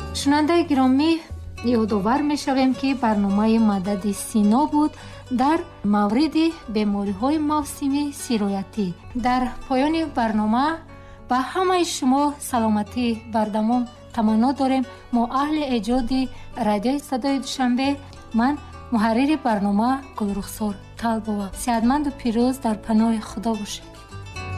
шунавандаи гиромӣ, ёдовар мешавем, ки барномаи Мадади Сино буд дар мавриди бемориҳои мавсимӣ сироятӣ. Дар поёни барнома ба ҳамаи шумо саломатӣ бардамон таманно дорем. мо аҳли эҷоди радиои Садои Душанбе, ман муҳаррири барнома Гулрухсор Талбова. Сеҳатманду пирӯз дар паноҳи Худо бошед.